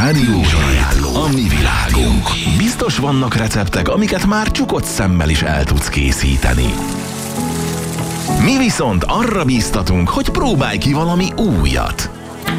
Rádió ajánló. A mi világunk. Biztos vannak receptek, amiket már csukott szemmel is el tudsz készíteni. Mi viszont arra bíztatunk, hogy próbálj ki valami újat.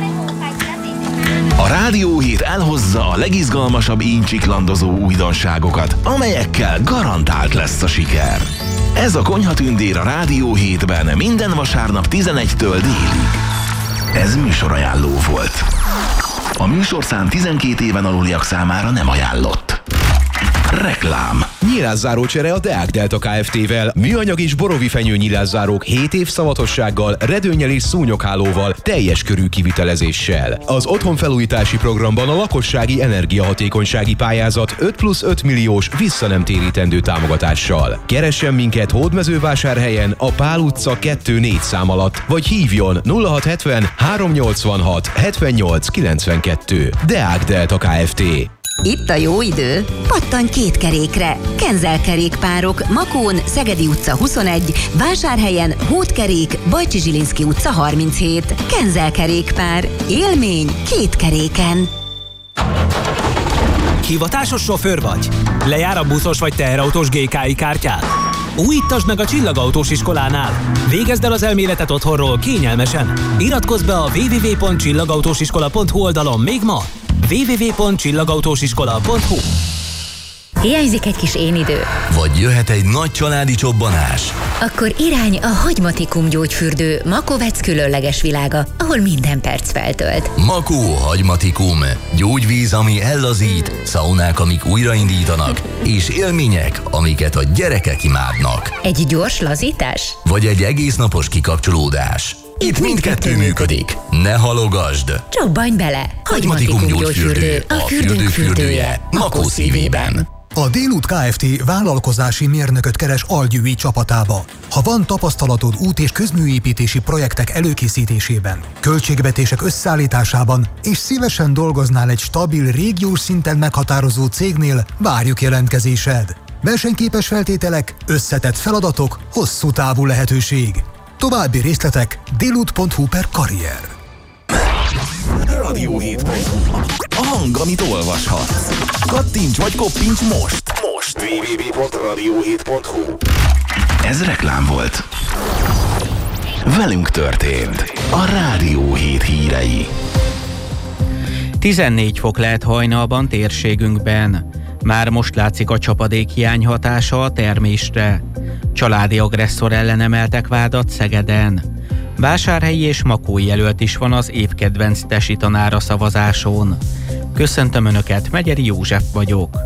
A Rádió Hét elhozza a legizgalmasabb íncsiklandozó újdonságokat, amelyekkel garantált lesz a siker. Ez a Konyhatündér a Rádió Hétben minden vasárnap 11-től délig. Ez műsorajánló volt. A műsorszám 12 éven aluliak számára nem ajánlott. Reklám. Nyílászárócsere a Deák Delta Kft-vel. Műanyag és borovifenyő nyílászárók 7 év szavatossággal, redőnnyel és szúnyoghálóval, teljes körű kivitelezéssel. Az otthonfelújítási programban a lakossági energiahatékonysági pályázat 5+5 milliós visszanemtérítendő támogatással. Keressen minket Hódmezővásárhelyen a Pál utca 2-4 szám alatt, vagy hívjon 0670 386 78 92. Deák Delta Kft. Itt a jó idő. Pattanj két kerékre. Kenzel kerékpárok Makón, Szegedi utca 21, Vásárhelyen, Hódkerék, Bajcsi Zsilinszky utca 37. Kenzel kerékpár. Élmény két keréken. Hivatásos sofőr vagy? Lejár a buszos vagy teherautós GKI kártyád? Újítasd meg a Csillagautós iskolánál. Végezd el az elméletet otthonról kényelmesen. Iratkozz be a www.csillagautósiskola.hu oldalon még ma. www.csillagautósiskola.hu. Hiányzik egy kis énidő? Vagy jöhet egy nagy családi csobbanás? Akkor irány a Hagymatikum gyógyfürdő Makovec különleges világa, ahol minden perc feltölt. Makó Hagymatikum. Gyógyvíz, ami ellazít, szaunák, amik újraindítanak, és élmények, amiket a gyerekek imádnak. Egy gyors lazítás? Vagy egy egésznapos kikapcsolódás. Itt mindkettő működik. Ne halogasd! Csobbanj bele! Hagymatikum gyógyfürdő, a fürdők fürdője, Makó szívében. A Délút Kft. Vállalkozási mérnököt keres Algyői csapatába. Ha van tapasztalatod út- és közműépítési projektek előkészítésében, költségvetések összeállításában, és szívesen dolgoznál egy stabil, régiós szinten meghatározó cégnél, várjuk jelentkezésed. Versenyképes feltételek, összetett feladatok, hosszú távú lehetőség. További részletek délut.hu/karrier. Radiohét.hu. A hang, amit olvashatsz. Kattints vagy koppints most. www.radiohét.hu. Ez reklám volt. Velünk történt. A Rádió Hét hírei. 14 fok lehet hajnalban térségünkben. Már most látszik a csapadékhiány hatása a termésre. Családi agresszor ellen emeltek vádat Szegeden. Vásárhelyi és Makó jelölt is van az évkedvenc tesi tanára szavazáson. Köszöntöm Önöket, Megyeri József vagyok.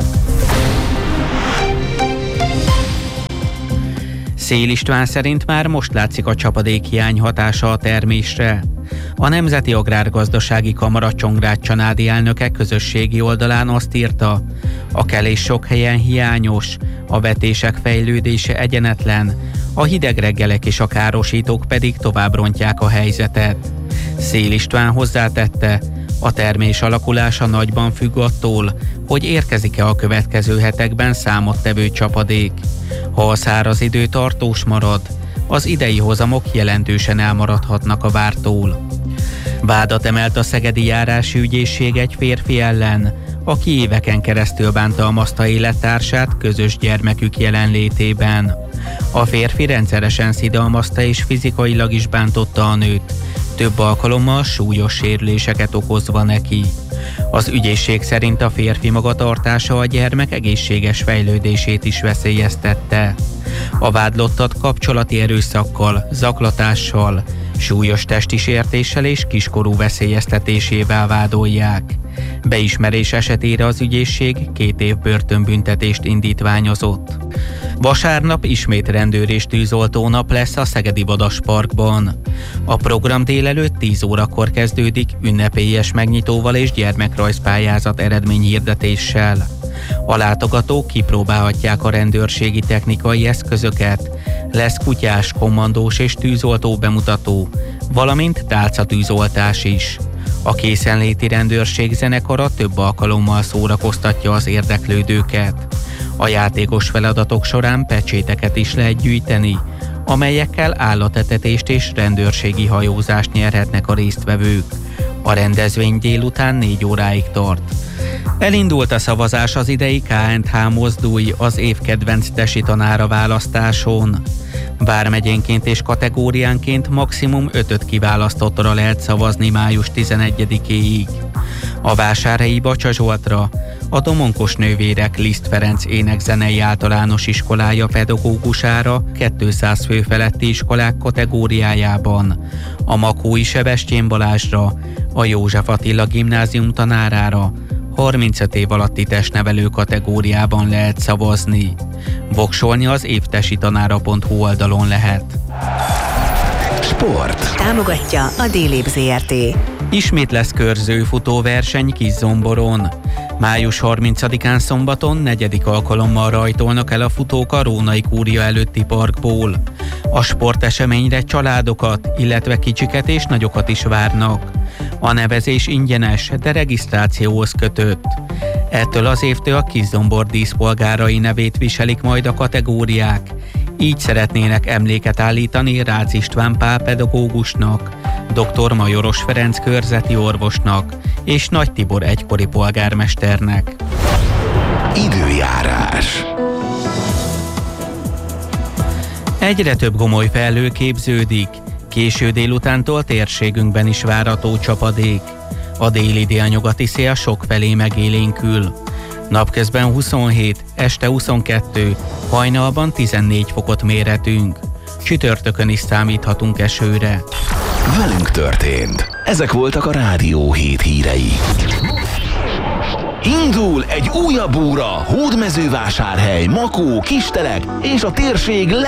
Szél István szerint már most látszik a csapadékhiány hatása a termésre. A Nemzeti Agrárgazdasági Kamara Csongrád-Csanádi elnöke közösségi oldalán azt írta, a kelés sok helyen hiányos, a vetések fejlődése egyenetlen, a hideg reggelek és a károsítók pedig tovább rontják a helyzetet. Szél István hozzátette, a termés alakulása nagyban függ attól, hogy érkezik-e a következő hetekben számottevő csapadék. Ha a száraz idő tartós marad, az idei hozamok jelentősen elmaradhatnak a vártól. Vádat emelt a Szegedi Járási Ügyészség egy férfi ellen, aki éveken keresztül bántalmazta élettársát közös gyermekük jelenlétében. A férfi rendszeresen szidalmazta és fizikailag is bántotta a nőt, több alkalommal súlyos sérüléseket okozva neki. Az ügyészség szerint a férfi magatartása a gyermek egészséges fejlődését is veszélyeztette. A vádlottat kapcsolati erőszakkal, zaklatással, súlyos testi sértéssel és kiskorú veszélyeztetésével vádolják. Beismerés esetére az ügyészség 2 év börtönbüntetést indítványozott. Vasárnap ismét rendőr és tűzoltónap lesz a Szegedi Vadasparkban. A program délelőtt 10 órakor kezdődik ünnepélyes megnyitóval és gyermekrajzpályázat eredményhirdetéssel. A látogatók kipróbálhatják a rendőrségi technikai eszközöket, lesz kutyás, kommandós és tűzoltó bemutató, valamint tálcatűzoltás is. A készenléti rendőrség zenekara több alkalommal szórakoztatja az érdeklődőket. A játékos feladatok során pecséteket is lehet gyűjteni, amelyekkel állatetetést és rendőrségi hajózást nyerhetnek a résztvevők. A rendezvény délután 4 óráig tart. Elindult a szavazás az idei KNH Mozdulj az év kedvenc tesi tanára választáson. Vármegyénként és kategóriánként maximum 5 kiválasztottra lehet szavazni május 11-éig. A Vásárhelyi Bacsa Zsoltra a Domonkos Nővérek Liszt Ferenc Énekzenei Általános Iskolája pedagógusára 200 fő feletti iskolák kategóriájában, a Makói Sebestyén Balázsra, a József Attila Gimnázium tanárára 35 év alatti testnevelő kategóriában lehet szavazni. Voksolni az évtesitanára.hu oldalon lehet. Sport. Támogatja a D-Lib Zrt. Ismét lesz körzőfutóverseny Kiszomboron. Május 30-án szombaton 4. alkalommal rajtolnak el a futók a Rónai Kúria előtti parkból. A sporteseményre családokat, illetve kicsiket és nagyokat is várnak. A nevezés ingyenes, de regisztrációhoz kötött. Ettől az évtől a Kiszombor díszpolgárai nevét viselik majd a kategóriák. Így szeretnének emléket állítani Rácz István Pál pedagógusnak, dr. Majoros Ferenc körzeti orvosnak és Nagy Tibor egykori polgármesternek. Időjárás. Egyre több gomoly felhő képződik. Késő délutántól térségünkben is várható csapadék. A déli délnyugati szél sokfelé megélénkül. Napközben 27, este 22, hajnalban 14 fokot mérhetünk. Csütörtökön is számíthatunk esőre. Velünk történt. Ezek voltak a Rádió 7 hírei. Indul egy újabb óra Hódmezővásárhely, Makó, Kistelek és a térség